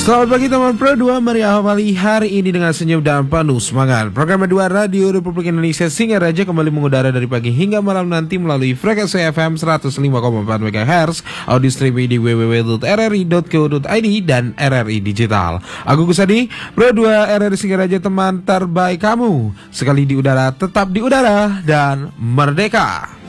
Selamat pagi teman Pro 2, mari awali hari ini dengan senyum dan penuh semangat. Program 2 Radio Republik Indonesia Singaraja kembali mengudara dari pagi hingga malam nanti melalui frekuensi FM 105,4 MHz, audio streaming di www.rri.co.id dan RRI Digital. Aku Kusadi, Pro 2 RRI Singaraja, teman terbaik kamu. Sekali di udara, tetap di udara dan merdeka.